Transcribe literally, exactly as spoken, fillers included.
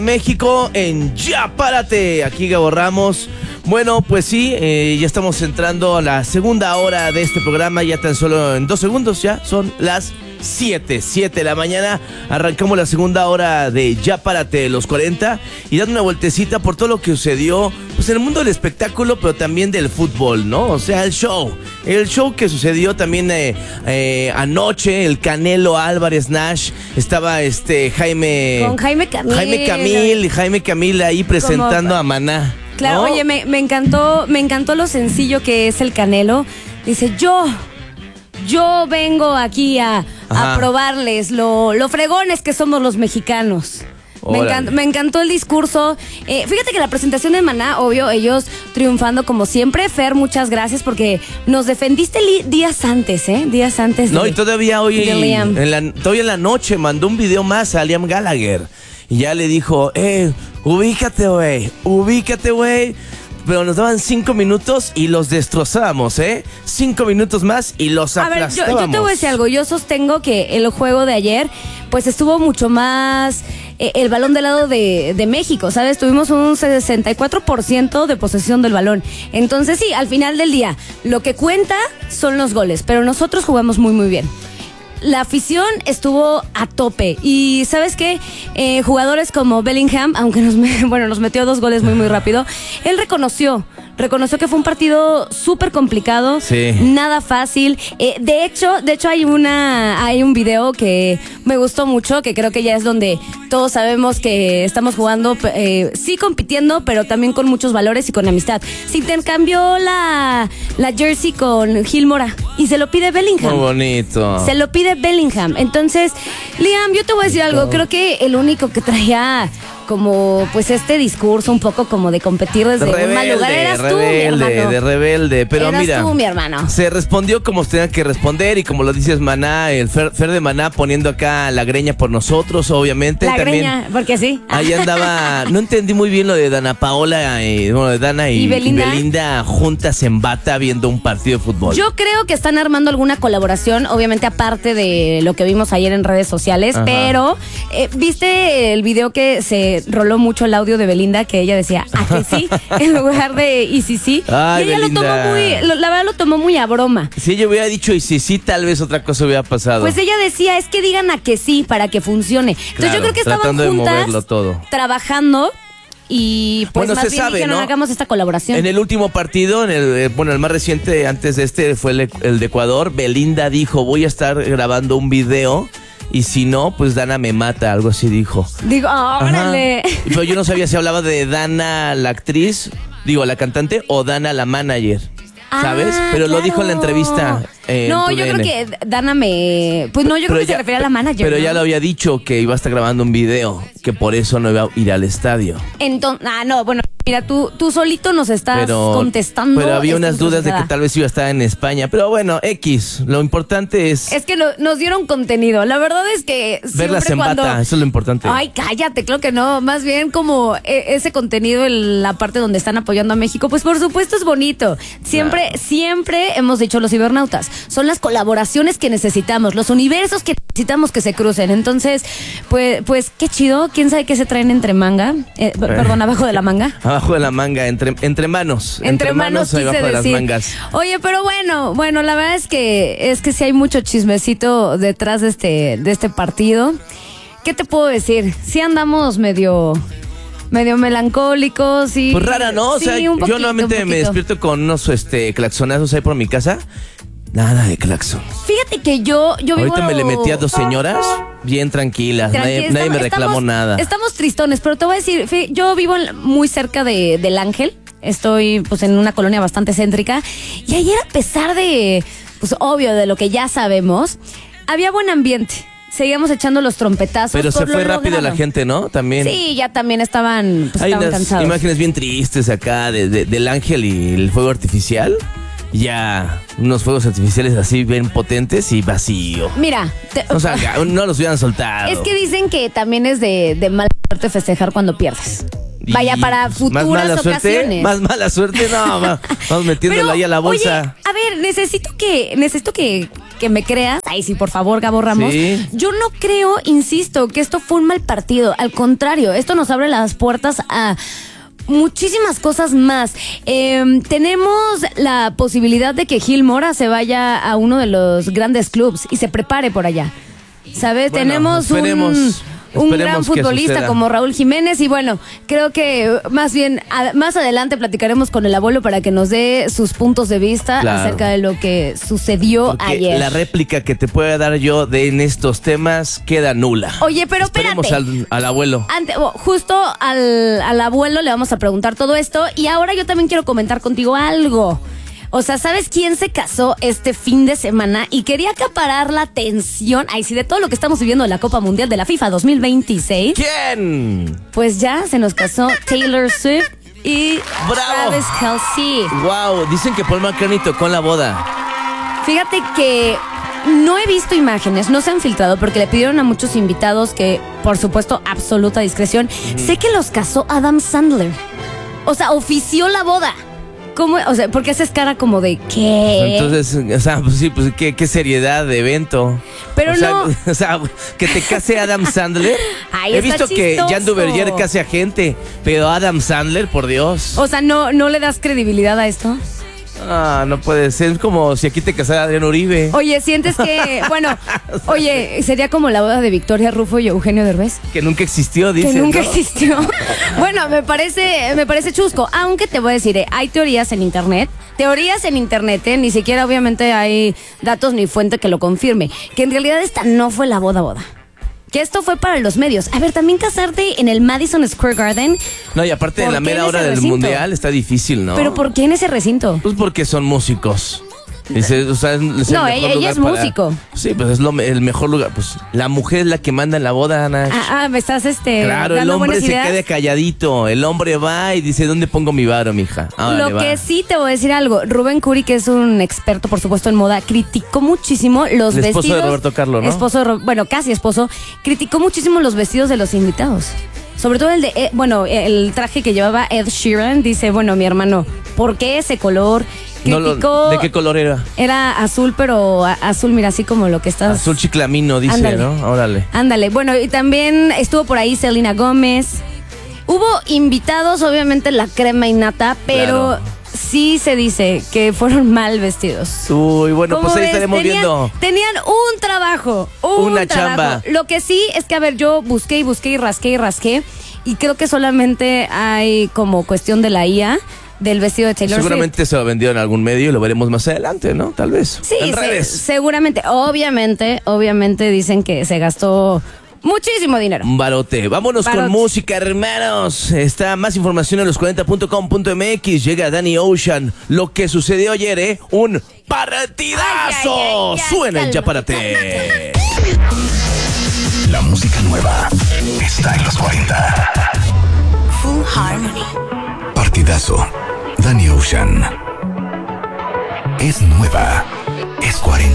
México en Ya Párate. Aquí Gabo Ramos. Bueno, pues sí, eh, ya estamos entrando a la segunda hora de este programa. Ya tan solo en dos segundos ya son las siete, siete de la mañana. Arrancamos la segunda hora de Ya Párate los cuarenta y dando una vueltecita por todo lo que sucedió pues en el mundo del espectáculo, pero también del fútbol, ¿no? O sea, el show. El show que sucedió también eh, eh, anoche, el Canelo Álvarez Nash. Estaba este Jaime... Con Jaime Camil. Jaime Camil, Jaime Camil ahí presentando Como... a Maná. Claro, ¿no? oye, me, me encantó, me encantó lo sencillo que es el Canelo. Dice, yo, yo vengo aquí a, a probarles lo, lo fregones que somos los mexicanos. Me encantó, me encantó el discurso. Eh, fíjate que la presentación de Maná, obvio, ellos triunfando como siempre. Fer, muchas gracias porque nos defendiste li- días antes, ¿eh? Días antes de No, y todavía hoy, de Liam. En la, todavía en la noche mandó un video más a Liam Gallagher. Y ya le dijo, eh, ubícate, güey, ubícate, güey. Pero nos daban cinco minutos y los destrozábamos, ¿eh? Cinco minutos más y los aplastábamos. A ver, yo, yo te voy a decir algo. Yo sostengo que el juego de ayer, pues estuvo mucho más eh, el balón del lado de, de México, ¿sabes? Tuvimos un sesenta y cuatro por ciento de posesión del balón. Entonces sí, al final del día, lo que cuenta son los goles, pero nosotros jugamos muy, muy bien. La afición estuvo a tope y ¿sabes qué? Eh, jugadores como Bellingham, aunque nos, me, bueno, nos metió dos goles muy muy rápido, él reconoció, reconoció que fue un partido súper complicado, sí. Nada fácil. Eh, de hecho, de hecho hay una, hay un video que me gustó mucho, que creo que ya es donde todos sabemos que estamos jugando, eh, sí compitiendo, pero también con muchos valores y con amistad. Se intercambió la, la jersey con Gil Mora y se lo pide Bellingham. Muy bonito. Se lo pide Bellingham. Entonces, Liam, yo te voy a decir algo. Creo que el único que traía como pues este discurso un poco como de competir desde rebelde, un mal lugar eras rebelde, tú, mi hermano. De rebelde, pero eras mira, tú, mi hermano. Se respondió como se tenía que responder y como lo dices Maná, el Fer, Fer de Maná poniendo acá la greña por nosotros, obviamente. La también, greña, porque sí. Ahí andaba, no entendí muy bien lo de Dana Paola, eh, bueno, de Dana y, ¿Y Belinda? y Belinda juntas en bata viendo un partido de fútbol. Yo creo que están armando alguna colaboración, obviamente aparte de lo que vimos ayer en redes sociales, Ajá. pero eh, ¿viste el video que se roló mucho el audio de Belinda que ella decía a que sí en lugar de y sí sí? Ay, y ella Belinda. lo tomó muy, lo, la verdad lo tomó muy a broma. Si ella hubiera dicho y sí sí, tal vez otra cosa hubiera pasado. Pues ella decía, es que digan a que sí para que funcione. Entonces claro, yo creo que estaban tratando juntas de moverlo todo. trabajando. Y pues bueno, más se bien sabe, dijeron, ¿no? hagamos esta colaboración. En el último partido, en el, eh, bueno, el más reciente antes de este fue el, el de Ecuador, Belinda dijo, voy a estar grabando un video y si no, pues Dana me mata, algo así dijo. Digo, órale. Pero yo no sabía si hablaba de Dana la actriz, digo, la cantante, o Dana la manager. ¿Sabes? Ah, pero claro. lo dijo en la entrevista. Eh, no, en yo TUDN. creo que Dana me... Pues no, yo pero creo que ya, se refería a la manager. Pero ¿no? ya lo había dicho que iba a estar grabando un video, que por eso no iba a ir al estadio. Entonces, ah, no, bueno, mira, tú, tú solito nos estás pero, contestando. Pero había unas esta dudas de que tal vez iba a estar en España. Pero bueno, X, lo importante es... Es que lo, nos dieron contenido. La verdad es que verlas en cuando... bata, eso es lo importante. Ay, cállate, creo que no. Más bien como e- ese contenido en la parte donde están apoyando a México, pues por supuesto es bonito. Siempre, claro. siempre hemos dicho los cibernautas. Son las colaboraciones que necesitamos, los universos que necesitamos que se crucen. Entonces, pues, pues qué chido. ¿Quién sabe qué se traen entre manga? Eh, perdón, abajo de la manga. Abajo de la manga, entre, entre manos. Entre, entre manos, manos abajo de las decir. mangas. Oye, pero bueno, bueno, la verdad es que es que sí hay mucho chismecito detrás de este, de este partido. ¿Qué te puedo decir? Sí andamos medio... medio melancólicos y... Pues rara, ¿no? O sí, sea, un poquito, yo normalmente me despierto con unos este, claxonazos ahí por mi casa. Nada de claxon. Fíjate que yo, yo vivo... Ahorita me le metí a dos señoras bien tranquilas. Tranqui, nadie, estamos, nadie me reclamó estamos, nada. Estamos tristones, pero te voy a decir, yo vivo muy cerca de, del Ángel. Estoy pues en una colonia bastante céntrica. Y ayer, a pesar de, pues obvio, de lo que ya sabemos, había buen ambiente. Seguíamos echando los trompetazos. Pero se fue rápido logrado. La gente, ¿no? También. Sí, ya también estaban, pues, hay estaban unas cansados. Imágenes bien tristes acá de, de, del Ángel y el fuego artificial. Ya unos fuegos artificiales así bien potentes y vacío. Mira, te, o sea, no los hubieran soltado. Es que dicen que también es de, de mala suerte festejar cuando pierdes. Vaya, para futuras más mala ocasiones. Suerte, más mala suerte, no, va, vamos metiéndola ahí a la bolsa. Oye, a ver, necesito que, necesito que, que me creas. Ay, sí, por favor, Gabo Ramos. Sí. Yo no creo, insisto, que esto fue un mal partido. Al contrario, esto nos abre las puertas a muchísimas cosas más. Eh, tenemos la posibilidad de que Gil Mora se vaya a uno de los grandes clubs y se prepare por allá. ¿Sabes? Bueno, tenemos esperemos, un... Un esperemos gran que futbolista suceda. como Raúl Jiménez y bueno, creo que más bien a, más adelante platicaremos con el abuelo para que nos dé sus puntos de vista Claro. acerca de lo que sucedió Porque ayer. la réplica que te pueda dar yo de en estos temas queda nula. Oye, pero Esperemos espérate. al, al abuelo. Ante- oh, justo al, al abuelo le vamos a preguntar todo esto y ahora yo también quiero comentar contigo algo. O sea, ¿sabes quién se casó este fin de semana y quería acaparar la atención? Ay, sí, de todo lo que estamos viviendo en la Copa Mundial de la FIFA dos mil veintiséis. ¿Quién? Pues ya se nos casó Taylor Swift y ¡Bravo! Travis Kelce. Wow, dicen que Paul McCartney tocó en la boda. Fíjate que no he visto imágenes, no se han filtrado porque le pidieron a muchos invitados que, por supuesto, absoluta discreción. Sé que los casó Adam Sandler. O sea, ofició la boda. ¿Cómo? O sea, ¿por qué haces cara como de qué? Entonces, o sea, pues sí, pues qué, qué seriedad de evento. Pero o sea, no. O sea, que te case Adam Sandler. Ay, He está visto que chistoso. Jan Duverger case a gente, pero Adam Sandler, por Dios. O sea, ¿no, ¿no le das credibilidad a esto? Ah, no puede ser. Es como si aquí te casara Adrián Uribe. Oye, sientes que, bueno, oye, sería como la boda de Victoria Rufo y Eugenio Derbez. Que nunca existió, dice. Que nunca ¿no? existió. Bueno, me parece, me parece chusco. Aunque te voy a decir, eh, hay teorías en internet. Teorías en internet, eh, ni siquiera obviamente hay datos ni fuente que lo confirme. Que en realidad esta no fue la boda boda. Que esto fue para los medios. A ver, también casarte en el Madison Square Garden. No, y aparte de ¿Por la qué mera en hora ese del recinto? mundial está difícil, ¿no? ¿Pero por qué en ese recinto? Pues porque son músicos. Dice, o sea, es el No, mejor ella- ella lugar es para- músico. Sí, pues es lo, me- el mejor lugar. Pues la mujer es la que manda en la boda, Ana. Ah, ah, me estás este, Claro, el dando hombre buenas se ideas. queda calladito. El hombre va y dice, ¿dónde pongo mi varo, mija? Órale, Lo va. que sí te voy a decir algo, Rubén Curi, que es un experto, por supuesto, en moda, criticó muchísimo los El esposo vestidos. de Roberto Carlos, ¿no? Esposo de Ro- bueno, casi esposo, criticó muchísimo los vestidos de los invitados. Sobre todo el de, eh, bueno, el traje que llevaba Ed Sheeran, dice, bueno, mi hermano, ¿por qué ese color? No lo- Criticó. ¿De qué color era? Era azul, pero a- azul, mira, así como lo que estás. Azul chiclamino, dice, Ándale. ¿no? Órale. Ándale, bueno, y también estuvo por ahí Selena Gómez. Hubo invitados, obviamente la crema innata, pero Claro. sí se dice que fueron mal vestidos. Uy, bueno, ¿Cómo pues ahí ves? estaremos tenían, viendo. Tenían un trabajo, un Una trabajo. chamba. Lo que sí es que, a ver, yo busqué y busqué y rasqué y rasqué, y creo que solamente hay como cuestión de la I A del vestido de Taylor Swift. Seguramente se lo vendió en algún medio y lo veremos más adelante, ¿no? Tal vez. Sí, en se- redes. seguramente, obviamente, obviamente dicen que se gastó muchísimo dinero. Un barote. Vámonos Barote. con música, hermanos. Está más información en los cuarenta punto com punto m x. Llega Danny Ocean. Lo que sucedió ayer, ¿eh? Un partidazo. Ay, ay, ay, ay, Suena el calma, Ya Párate. La música nueva está en los cuarenta. Full Harmony. Partidazo. Danny Ocean. Es nueva. Es cuarenta.